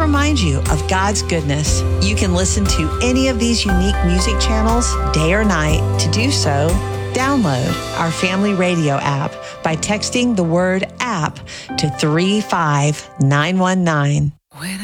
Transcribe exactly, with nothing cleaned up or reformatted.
remind you of God's goodness. You can listen to any of these unique music channels day or night. To do so, download our Family Radio app by texting the word app to three five nine one nine.